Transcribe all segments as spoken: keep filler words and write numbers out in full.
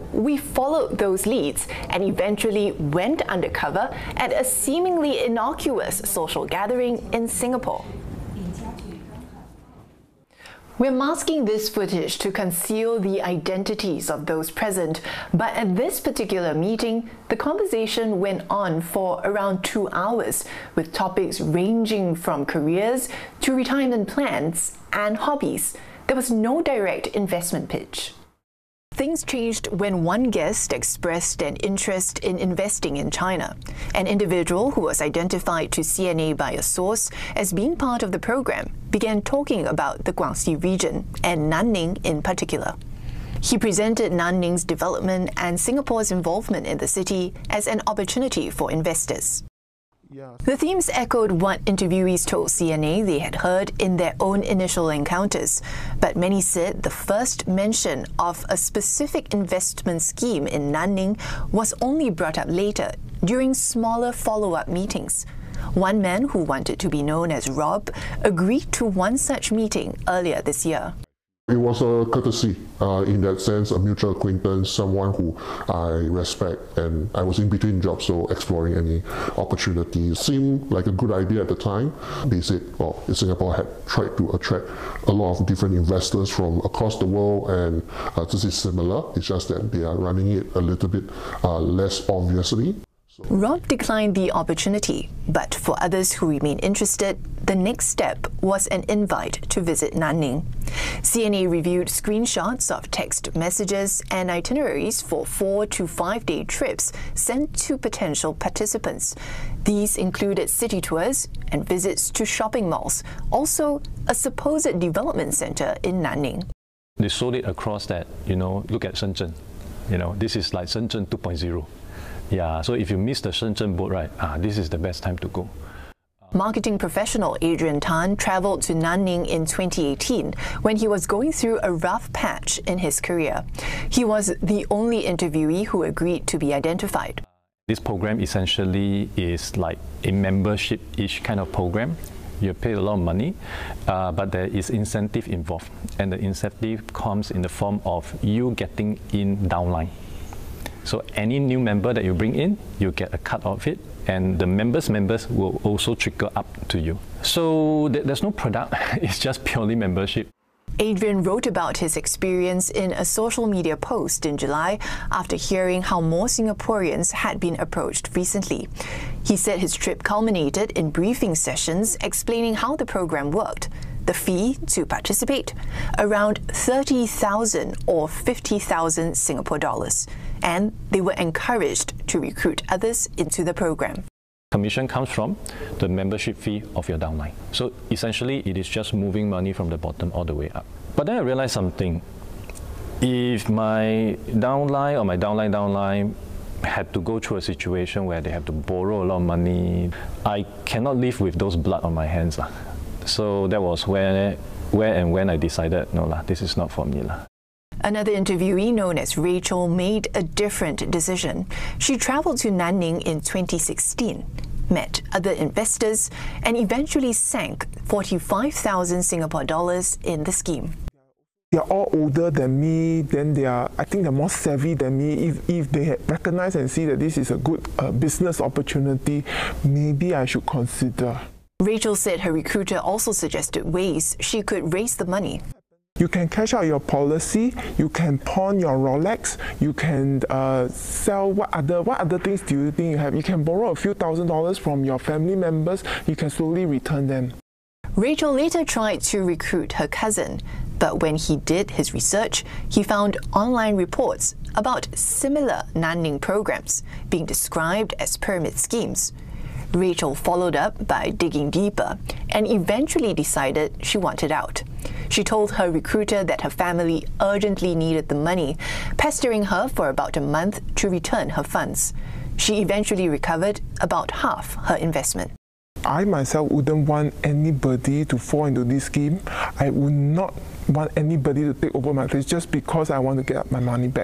So we followed those leads and eventually went undercover at a seemingly innocuous social gathering in Singapore. We're masking this footage to conceal the identities of those present, but at this particular meeting, the conversation went on for around two hours, with topics ranging from careers to retirement plans and hobbies. There was no direct investment pitch. Things changed when one guest expressed an interest in investing in China. An individual who was identified to C N A by a source as being part of the program began talking about the Guangxi region and Nanning in particular. He presented Nanning's development and Singapore's involvement in the city as an opportunity for investors. The themes echoed what interviewees told C N A they had heard in their own initial encounters, but many said the first mention of a specific investment scheme in Nanning was only brought up later during smaller follow-up meetings. One man who wanted to be known as Rob agreed to one such meeting earlier this year. It was a courtesy, uh, in that sense, a mutual acquaintance, someone who I respect, and I was in between jobs, so exploring any opportunities seemed like a good idea at the time. They said, well, Singapore had tried to attract a lot of different investors from across the world, and uh, this is similar. It's just that they are running it a little bit uh, less obviously. Rob declined the opportunity, but for others who remain interested, the next step was an invite to visit Nanning. C N A reviewed screenshots of text messages and itineraries for four to five day trips sent to potential participants. These included city tours and visits to shopping malls, also a supposed development center in Nanning. They sold it across that, you know, look at Shenzhen. You know, this is like Shenzhen two point oh. Yeah, so if you miss the Shenzhen boat, right, ah, this is the best time to go. Marketing professional Adrian Tan travelled to Nanning in twenty eighteen when he was going through a rough patch in his career. He was the only interviewee who agreed to be identified. This program essentially is like a membership-ish kind of program. You pay a lot of money, uh, but there is incentive involved, and the incentive comes in the form of you getting in downline. So any new member that you bring in, you get a cut of it, and the members' members will also trickle up to you. So th there's no product, it's just purely membership. Adrian wrote about his experience in a social media post in July after hearing how more Singaporeans had been approached recently. He said his trip culminated in briefing sessions explaining how the program worked. The fee to participate, around thirty thousand or fifty thousand Singapore dollars, and they were encouraged to recruit others into the program. Commission comes from the membership fee of your downline. So essentially, it is just moving money from the bottom all the way up. But then I realized something. If my downline or my downline downline had to go through a situation where they have to borrow a lot of money, I cannot live with those blood on my hands. Uh. So that was where, where and when I decided, no, lah, this is not for me. Lah. Another interviewee known as Rachel made a different decision. She travelled to Nanning in twenty sixteen, met other investors, and eventually sank forty-five thousand Singapore dollars in the scheme. They're all older than me, then they are, I think they're more savvy than me. If, if they recognize and see that this is a good uh, business opportunity, maybe I should consider. Rachel said her recruiter also suggested ways she could raise the money. You can cash out your policy, you can pawn your Rolex, you can uh, sell what other, what other things do you think you have? You can borrow a few thousand dollars from your family members, you can slowly return them. Rachel later tried to recruit her cousin, but when he did his research, he found online reports about similar Nanning programs being described as pyramid schemes. Rachel followed up by digging deeper and eventually decided she wanted out. She told her recruiter that her family urgently needed the money, pestering her for about a month to return her funds. She eventually recovered about half her investment. I myself wouldn't want anybody to fall into this scheme. I would not want anybody to take over my place just because I want to get my money back.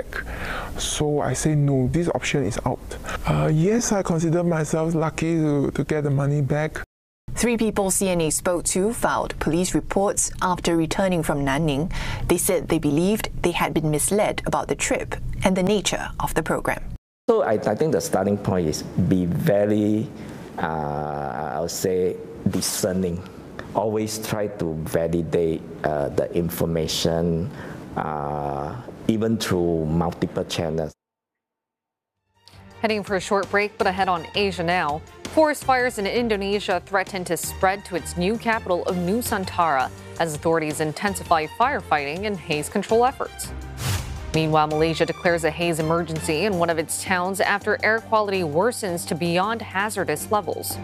So I say no, this option is out. Uh, yes, I consider myself lucky to, to get the money back. Three people C N A spoke to filed police reports after returning from Nanning. They said they believed they had been misled about the trip and the nature of the program. So I, I think the starting point is be very, uh, I would say, discerning. Always try to validate uh, the information, uh, even through multiple channels. Heading for a short break, but ahead on Asia now. Forest fires in Indonesia threaten to spread to its new capital of Nusantara as authorities intensify firefighting and haze control efforts. Meanwhile, Malaysia declares a haze emergency in one of its towns after air quality worsens to beyond hazardous levels.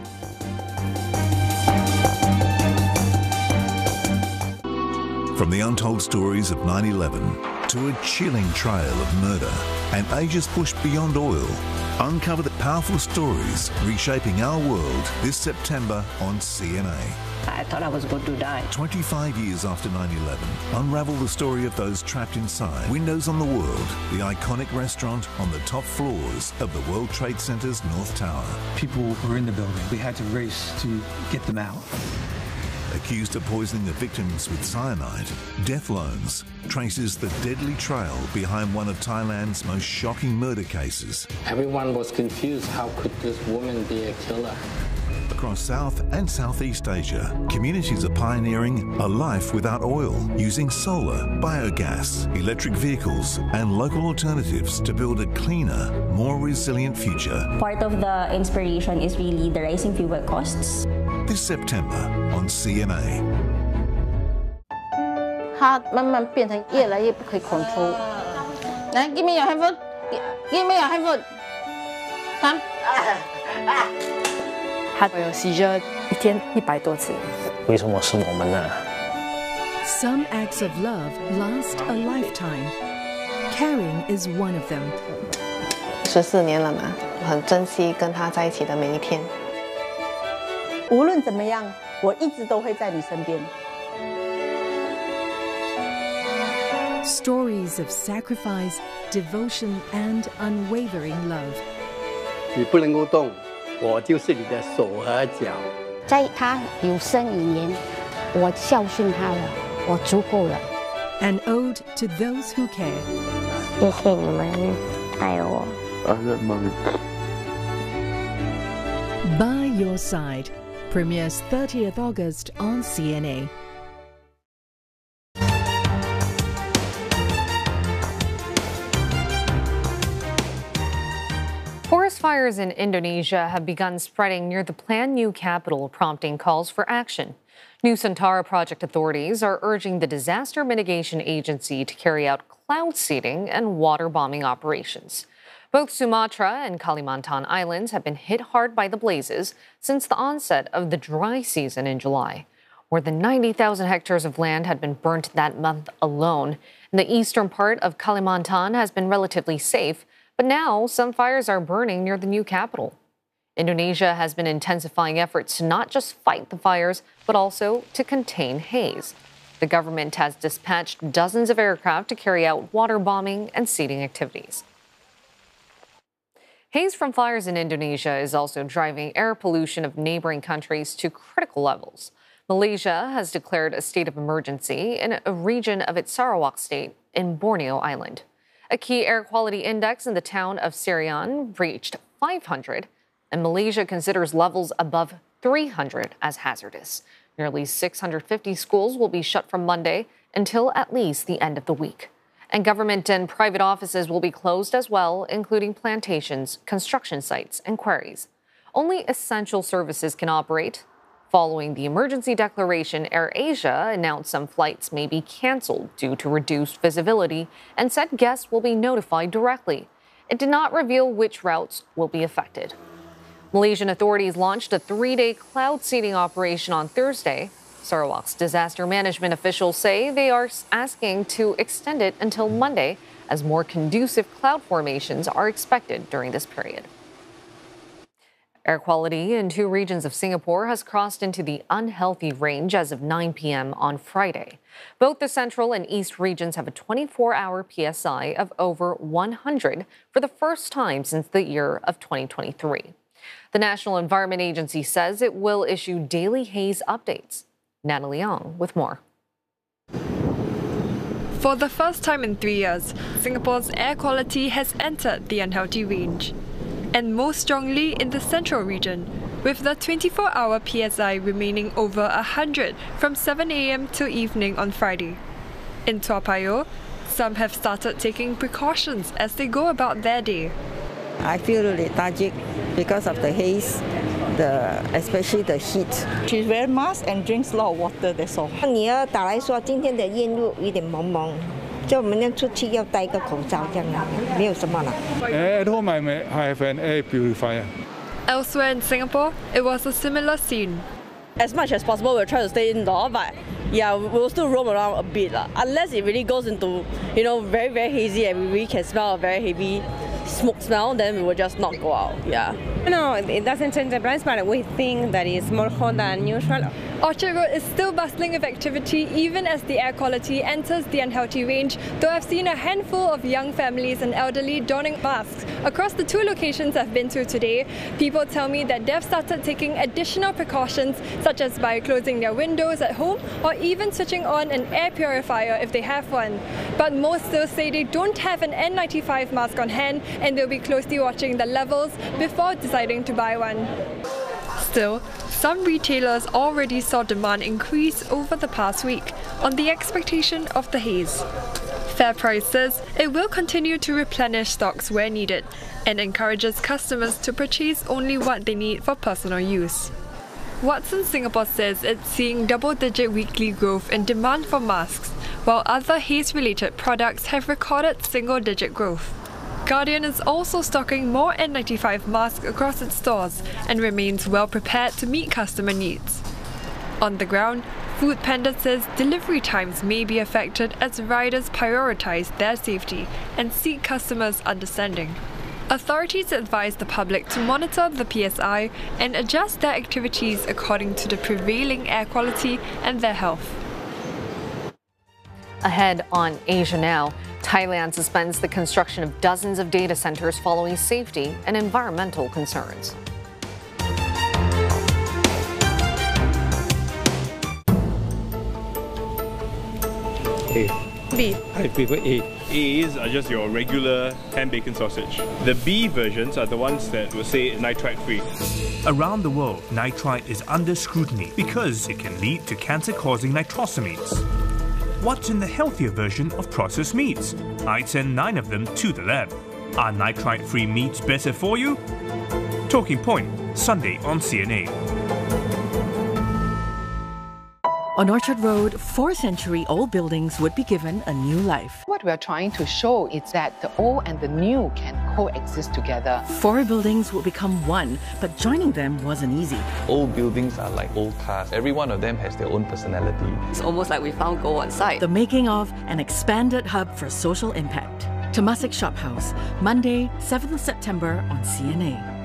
From the untold stories of nine eleven to a chilling trail of murder and Asia's push beyond oil, uncover the powerful stories reshaping our world this September on C N A. I thought I was going to die. twenty-five years after nine eleven, unravel the story of those trapped inside Windows on the World, the iconic restaurant on the top floors of the World Trade Center's North Tower. People were in the building. We had to race to get them out. Accused of poisoning the victims with cyanide, Death Loans traces the deadly trail behind one of Thailand's most shocking murder cases. Everyone was confused. How could this woman be a killer? Across South and Southeast Asia, communities are pioneering a life without oil, using solar, biogas, electric vehicles, and local alternatives to build a cleaner, more resilient future. Part of the inspiration is really the rising fuel costs. This September on C N A. 它慢慢变成越来越不可以 control。来 ，give me your hand, give me your hand. Come. 他有 seizure 一天一百多次。 为什么是我们呢？ Some acts of love last a lifetime. Caring is one of them. 十四年了嘛，我很珍惜跟他在一起的每一天。 无论怎么样，我一直都会在你身边。 Stories of sacrifice, devotion, and unwavering love. 你不能够动，我就是你的手和脚。 在他有生以年，我孝顺他了，我足够了。 An ode to those who care. 谢谢你们爱我。 By Your Side premieres thirtieth August on C N A. Forest fires in Indonesia have begun spreading near the planned new capital, prompting calls for action. Nusantara project authorities are urging the Disaster Mitigation Agency to carry out cloud seeding and water bombing operations. Both Sumatra and Kalimantan Islands have been hit hard by the blazes since the onset of the dry season in July. More than ninety thousand hectares of land had been burnt that month alone. And the eastern part of Kalimantan has been relatively safe, but now some fires are burning near the new capital. Indonesia has been intensifying efforts to not just fight the fires, but also to contain haze. The government has dispatched dozens of aircraft to carry out water bombing and seeding activities. Haze from fires in Indonesia is also driving air pollution of neighboring countries to critical levels. Malaysia has declared a state of emergency in a region of its Sarawak state in Borneo Island. A key air quality index in the town of Serian reached five hundred, and Malaysia considers levels above three hundred as hazardous. Nearly six hundred fifty schools will be shut from Monday until at least the end of the week. And government and private offices will be closed as well, including plantations, construction sites, and quarries. Only essential services can operate. Following the emergency declaration, AirAsia announced some flights may be canceled due to reduced visibility and said guests will be notified directly. It did not reveal which routes will be affected. Malaysian authorities launched a three-day cloud seeding operation on Thursday. Sarawak's disaster management officials say they are asking to extend it until Monday, as more conducive cloud formations are expected during this period. Air quality in two regions of Singapore has crossed into the unhealthy range as of nine p m on Friday. Both the central and east regions have a twenty-four hour P S I of over one hundred for the first time since the year of twenty twenty-three. The National Environment Agency says it will issue daily haze updates. Natalie Ong with more. For the first time in three years, Singapore's air quality has entered the unhealthy range, and most strongly in the central region, with the twenty-four hour P S I remaining over one hundred from seven a m till evening on Friday. In Toa Payoh, some have started taking precautions as they go about their day. I feel lethargic because of the haze, the especially the heat. She wears mask and drinks a lot of water, that's all. 女儿打来说今天的烟雾有点蒙蒙，叫我们要出去要戴个口罩这样啦，没有什么啦。 At home I may have an air purifier. Elsewhere in Singapore, it was a similar scene. As much as possible, we'll try to stay indoor, but yeah, we'll still roam around a bit, la. Unless it really goes into, you know, very, very hazy and we really can smell a very heavy smoke smell, then we will just not go out, yeah. No, it doesn't change the price, but we think that it's more hot than usual. Orchard Road is still bustling with activity even as the air quality enters the unhealthy range, though I've seen a handful of young families and elderly donning masks. Across the two locations I've been to today, people tell me that they've started taking additional precautions, such as by closing their windows at home or even switching on an air purifier if they have one. But most still say they don't have an N ninety-five mask on hand and they'll be closely watching the levels before deciding to buy one. Still, some retailers already saw demand increase over the past week on the expectation of the haze. FairPrice says it will continue to replenish stocks where needed and encourages customers to purchase only what they need for personal use. Watson Singapore says it's seeing double-digit weekly growth in demand for masks, while other haze-related products have recorded single-digit growth. Guardian is also stocking more N ninety-five masks across its stores and remains well prepared to meet customer needs. On the ground, Foodpanda says delivery times may be affected as riders prioritize their safety and seek customers' understanding. Authorities advise the public to monitor the P S I and adjust their activities according to the prevailing air quality and their health. Ahead on Asia Now, Thailand suspends the construction of dozens of data centers following safety and environmental concerns. A. B. I prefer A. A's are just your regular ham bacon sausage. The B versions are the ones that will say nitrite free. Around the world, nitrite is under scrutiny because it can lead to cancer-causing nitrosamines. What's in the healthier version of processed meats? I'd send nine of them to the lab. Are nitrite-free meats better for you? Talking Point, Sunday on C N A. On Orchard Road, four century old buildings would be given a new life. What we are trying to show is that the old and the new can coexist together. Four buildings will become one, but joining them wasn't easy. Old buildings are like old cars. Every one of them has their own personality. It's almost like we found gold on site. The making of an expanded hub for social impact. Temasek Shop House, Monday, seventh of September on C N A.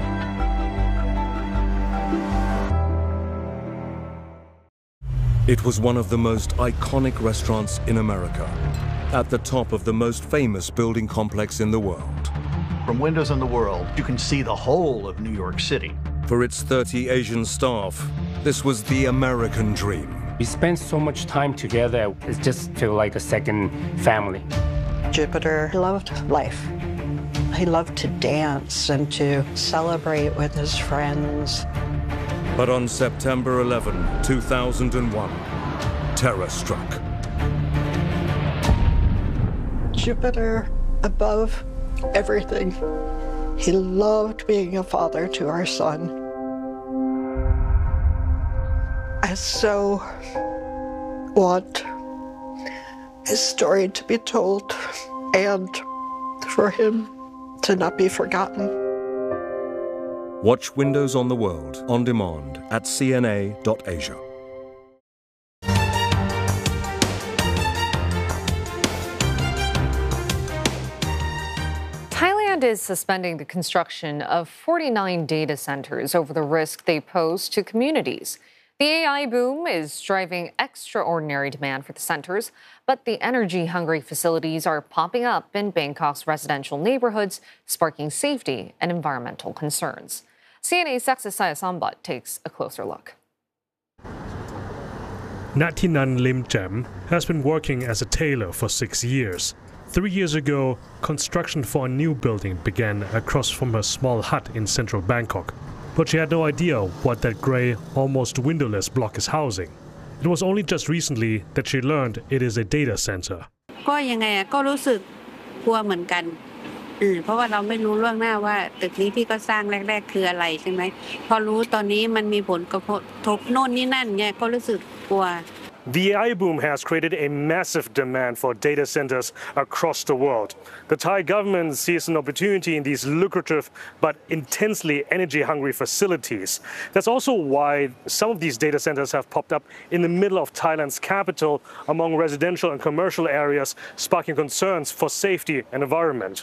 It was one of the most iconic restaurants in America, at the top of the most famous building complex in the world. From windows in the world, you can see the whole of New York City. For its thirty Asian staff, this was the American dream. We spent so much time together, it just felt like a second family. Jupiter loved life. He loved to dance and to celebrate with his friends. But on September eleventh, two thousand one, terror struck. Jupiter above everything. He loved being a father to our son. I so want his story to be told and for him to not be forgotten. Watch Windows on the World on demand at c n a dot asia. Thailand is suspending the construction of forty-nine data centers over the risk they pose to communities. The A I boom is driving extraordinary demand for the centers, but the energy-hungry facilities are popping up in Bangkok's residential neighborhoods, sparking safety and environmental concerns. C N A's Success Sayasombat takes a closer look. Nathinan Lim Jem has been working as a tailor for six years. Three years ago, construction for a new building began across from her small hut in central Bangkok. But she had no idea what that grey, almost windowless block is housing. It was only just recently that she learned it is a data center. ก็ยังไงอ่ะก็รู้สึกกลัวเหมือนกันอืมเพราะว่าเราไม่รู้ล่วงหน้าว่าตึกนี้ที่ก็สร้างแรกๆคืออะไรใช่ไหมพอรู้ตอนนี้มันมีผลกระทบโน่นนี่นั่นเนี่ยก็รู้สึกกลัว The A I boom has created a massive demand for data centers across the world. The Thai government sees an opportunity in these lucrative but intensely energy-hungry facilities. That's also why some of these data centers have popped up in the middle of Thailand's capital among residential and commercial areas, sparking concerns for safety and environment.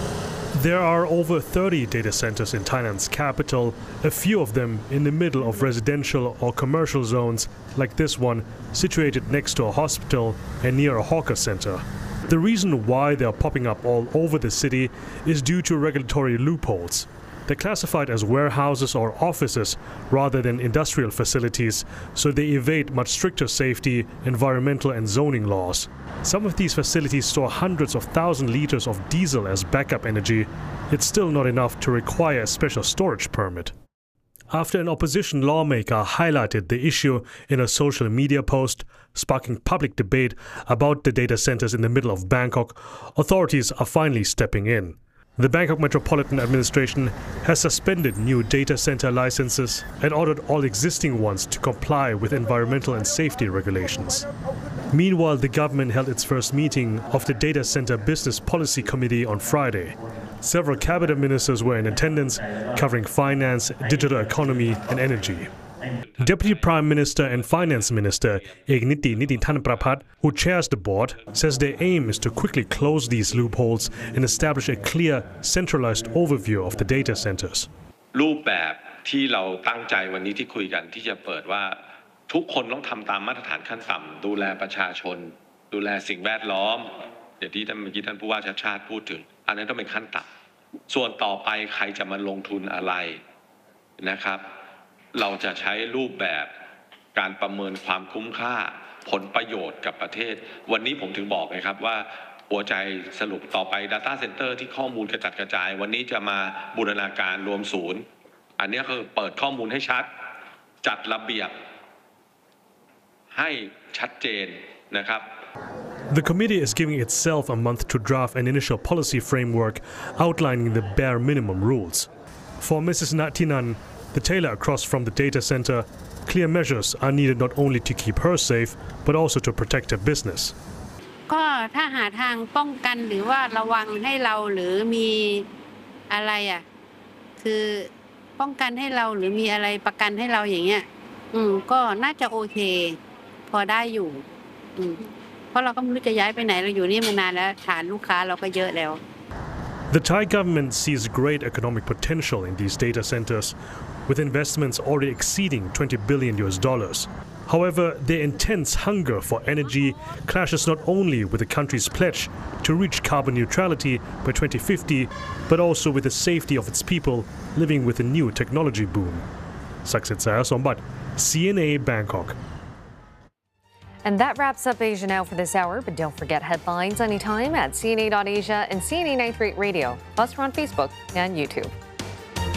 There are over thirty data centers in Thailand's capital, a few of them in the middle of residential or commercial zones, like this one, situated next to a hospital and near a hawker center. The reason why they are popping up all over the city is due to regulatory loopholes. They're classified as warehouses or offices rather than industrial facilities, so they evade much stricter safety, environmental and zoning laws. Some of these facilities store hundreds of thousand liters of diesel as backup energy. It's still not enough to require a special storage permit. After an opposition lawmaker highlighted the issue in a social media post, sparking public debate about the data centers in the middle of Bangkok, authorities are finally stepping in. The Bangkok Metropolitan Administration has suspended new data center licenses and ordered all existing ones to comply with environmental and safety regulations. Meanwhile, the government held its first meeting of the Data Center Business Policy Committee on Friday. Several cabinet ministers were in attendance, covering finance, digital economy and energy. Deputy Prime Minister and Finance Minister Eknithi Nitinthan Prapat, who chairs the board, says their aim is to quickly close these loopholes and establish a clear, centralized overview of the data centers. รูปแบบที่เราตั้งใจวันนี้ที่คุยกันที่จะเปิดว่าทุกคนต้องทำตามมาตรฐานขั้นต่ำดูแลประชาชนดูแลสิ่งแวดล้อมอย่างที่ท่านเมื่อกี้ท่านผู้ว่าชาติชาติพูดถึงอันนั้นต้องเป็นขั้นต่ำส่วนต่อไปใครจะมาลงทุนอะไรนะครับเราจะใช้รูปแบบการประเมินความคุ้มค่าผลประโยชน์กับประเทศวันนี้ผมถึงบอกไงครับว่าหัวใจสรุปต่อไป Data Center ที่ข้อมูลกระจัดกระจายวันนี้จะมาบูรณาการรวมศูนย์อันนี้คือเปิดข้อมูลให้ชัดจัดระเบียบให้ชัดเจนนะครับ The committee is giving itself a month to draft an initial policy framework outlining the bare minimum rules. For Missus Nathinan, the tailor across from the data center, clear measures are needed not only to keep her safe, but also to protect her business. ก็ถ้าหาทางป้องกันหรือว่าระวังให้เราหรือมีอะไรอ่ะคือป้องกันให้เราหรือมีอะไรประกันให้เราอย่างเงี้ยอืมก็น่าจะโอเคพอได้อยู่อืมเพราะเราก็ไม่รู้จะย้ายไปไหนเราอยู่นี่มานานแล้วฐานลูกค้าเราก็เยอะแล้ว The Thai government sees great economic potential in these data centers, with investments already exceeding twenty billion U S dollars. However, their intense hunger for energy clashes not only with the country's pledge to reach carbon neutrality by twenty fifty, but also with the safety of its people living with the new technology boom. Success Sayasombat, C N A Bangkok. And that wraps up Asia Now for this hour, but don't forget headlines anytime at C N A dot Asia and C N A ninety-three Radio. Plus, we're on Facebook and YouTube.